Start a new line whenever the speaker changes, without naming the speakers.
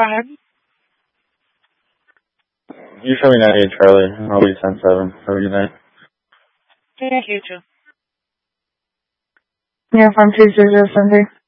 Go ahead.
You show me 98 Charlie. I'll be 10-7. Have a good night.
Thank you too.
Yeah, from 200 Sunday.